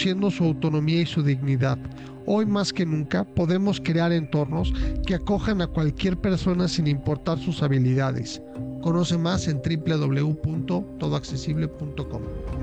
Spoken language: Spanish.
reconociendo su autonomía y su dignidad. Hoy más que nunca podemos crear entornos que acojan a cualquier persona sin importar sus habilidades. Conoce más en www.todoaccesible.com.